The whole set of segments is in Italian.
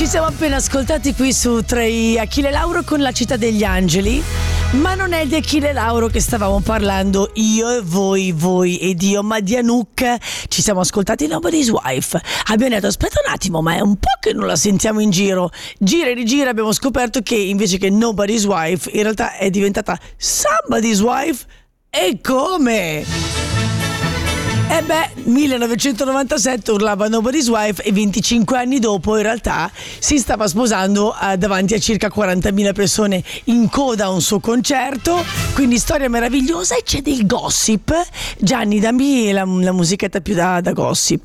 Ci siamo appena ascoltati qui su Trey Achille Lauro con La città degli angeli, ma non è di Achille Lauro che stavamo parlando io e voi ed io, ma di Anouk. Ci siamo ascoltati Nobody's Wife, abbiamo detto aspetta un attimo, ma è un po' che non la sentiamo in giro. Gira e rigira abbiamo scoperto che invece che Nobody's Wife in realtà è diventata Somebody's Wife. E come? 1997 urlava Nobody's Wife e 25 anni dopo in realtà si stava sposando davanti a circa 40.000 persone in coda a un suo concerto, quindi storia meravigliosa. E c'è del gossip. Gianni, dammi la musichetta più da gossip.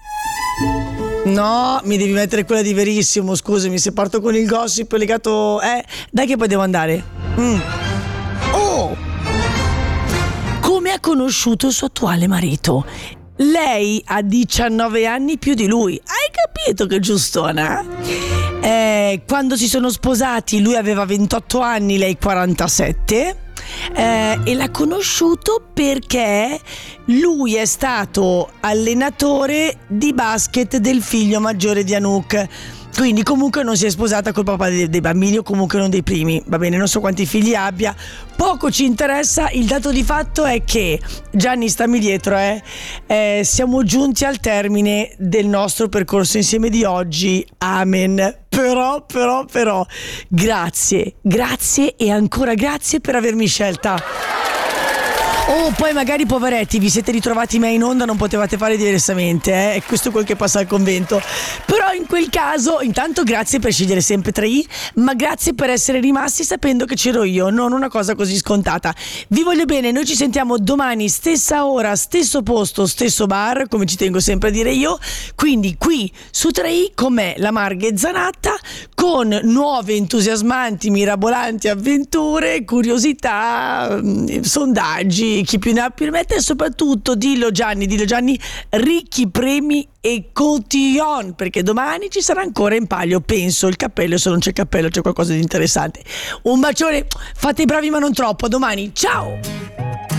No, mi devi mettere quella di Verissimo, scusami, se parto con il gossip legato... dai che poi devo andare. Oh! Come ha conosciuto il suo attuale marito? Lei ha 19 anni più di lui. Hai capito che giustona? Quando si sono sposati lui aveva 28 anni, lei 47. E l'ha conosciuto perché lui è stato allenatore di basket del figlio maggiore di Anouk. Quindi comunque non si è sposata col papà dei bambini, o comunque non dei primi, va bene, non so quanti figli abbia, poco ci interessa. Il dato di fatto è che, Gianni stammi dietro, siamo giunti al termine del nostro percorso insieme di oggi, amen. Però grazie e ancora grazie per avermi scelta. Oh, poi magari poveretti vi siete ritrovati me in onda, non potevate fare diversamente, e questo è quel che passa al convento. Però in quel caso intanto grazie per scegliere sempre 3i, ma grazie per essere rimasti sapendo che c'ero io, non una cosa così scontata. Vi voglio bene, noi ci sentiamo domani, stessa ora, stesso posto, stesso bar, come ci tengo sempre a dire io, quindi qui su 3i con me, la Marghe Zanatta, con nuove entusiasmanti, mirabolanti avventure, curiosità, sondaggi, chi più ne ha più ne mette, e soprattutto dillo Gianni, ricchi premi e cotillon, perché domani ci sarà ancora in palio, penso, il cappello. Se non c'è il cappello c'è qualcosa di interessante. Un bacione, fate i bravi ma non troppo, a domani, ciao!